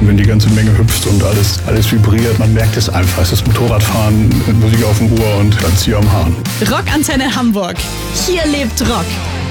wenn die ganze Menge hüpft und alles vibriert, man merkt es einfach. Es ist Motorradfahren mit Musik auf dem Ohr und Zieher am Hahn. Rockantenne Hamburg. Hier lebt Rock.